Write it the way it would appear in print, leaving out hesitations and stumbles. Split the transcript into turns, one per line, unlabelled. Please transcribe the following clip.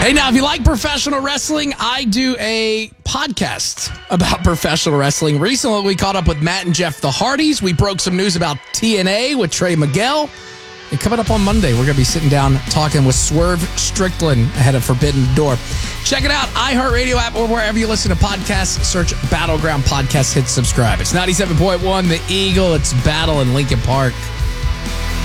Hey, now, if you like professional wrestling, I do a podcast about professional wrestling. Recently, we caught up with Matt and Jeff the Hardys. We broke some news about TNA with Trey Miguel. And coming up on Monday, we're going to be sitting down talking with Swerve Strickland ahead of Forbidden Door. Check it out, iHeartRadio app or wherever you listen to podcasts. Search Battleground Podcast, hit subscribe. It's 97.1 The Eagle. It's Battle in Lincoln Park.